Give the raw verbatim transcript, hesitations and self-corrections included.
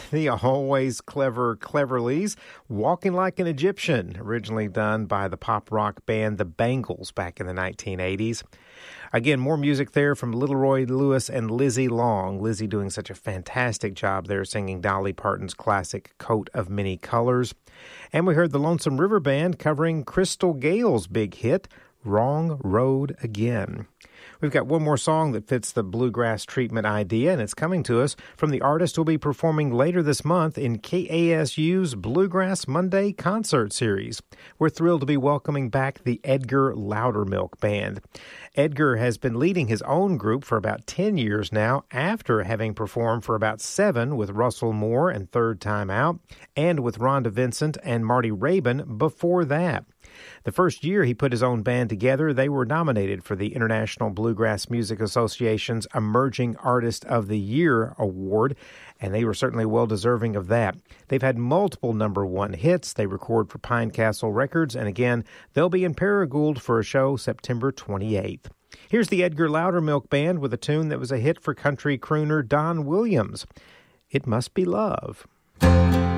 the always clever Cleverleys, Walking Like an Egyptian, originally done by the pop rock band The Bangles back in the nineteen eighties. Again, more music there from Little Roy Lewis and Lizzie Long. Lizzie doing such a fantastic job there singing Dolly Parton's classic Coat of Many Colors. And we heard the Lonesome River Band covering Crystal Gayle's big hit, Wrong Road Again. We've got one more song that fits the bluegrass treatment idea, and it's coming to us from the artist who will be performing later this month in K A S U's Bluegrass Monday concert series. We're thrilled to be welcoming back the Edgar Loudermilk Band. Edgar has been leading his own group for about ten years now, after having performed for about seven with Russell Moore and Third Time Out, and with Rhonda Vincent and Marty Rabin before that. The first year he put his own band together, they were nominated for the International Bluegrass Music Association's Emerging Artist of the Year award, and they were certainly well deserving of that. They've had multiple number one hits. They record for Pine Castle Records, and again, they'll be in Paragould for a show September twenty-eighth. Here's the Edgar Loudermilk Band with a tune that was a hit for country crooner Don Williams. It Must Be Love.